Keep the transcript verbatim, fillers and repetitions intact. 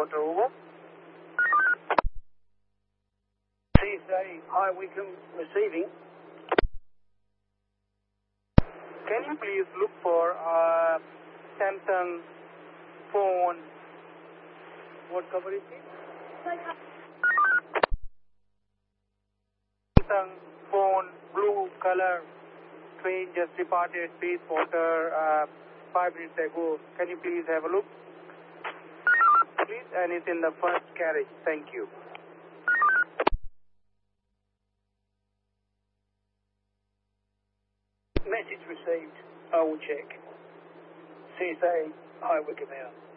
Spacewater, over. C S A, High Wycombe, receiving. Can you please look for uh, Samsung phone? What cover is it? Samsung phone, blue color, train just departed Spacewater uh, five minutes ago. Can you please have a look? Please, and it's in the first carriage. Thank you. Message received. I will check. C S A, High Wycombe out.